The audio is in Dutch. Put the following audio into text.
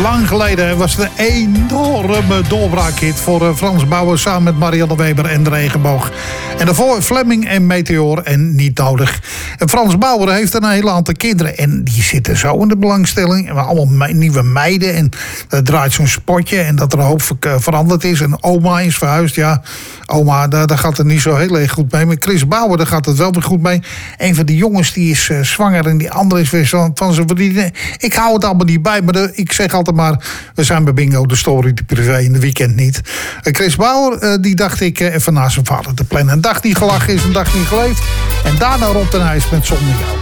Lang geleden was het een enorme doorbraakhit voor Frans Bauer samen met Marianne Weber en de Regenboog. En daarvoor Fleming en Meteor en Niet Nodig. En Frans Bauer heeft een hele aantal kinderen en die zitten zo in de belangstelling. En allemaal nieuwe meiden en er draait zo'n spotje en dat er een hoop veranderd is. En oma is verhuisd, ja. Oma, daar gaat het niet zo heel erg goed mee. Maar Chris Bauer, daar gaat het wel weer goed mee. Een van die jongens die is zwanger en die andere is weer van zijn vriendin. Ik hou het allemaal niet bij, maar ik zeg altijd maar, we zijn bij Bingo de Story, de privé, in de weekend niet. Chris Bauer, die dacht ik even naar zijn vader te plannen. Een dag niet gelachen is een dag niet geleefd. En daarna rond een huis met Zonder Jou.